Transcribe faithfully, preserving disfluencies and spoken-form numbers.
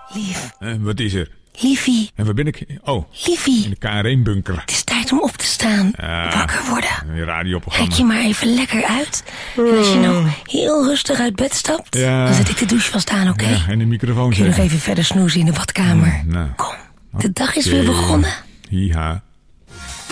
Lief. Uh, wat is er? Liefie. En waar ben ik? Oh, Liefie. in de K R één-bunker. Het is tijd om op te staan. Uh, Wakker worden. Een radioprogramma. Kijk je maar even lekker uit. En als je nou heel rustig uit bed stapt, ja. dan zet ik de douche vast aan, oké? Okay? Ja, en de microfoon Kun je nog zetten. even verder snoezen in de badkamer? Mm, nou. Kom, de dag is weer begonnen. Hiha.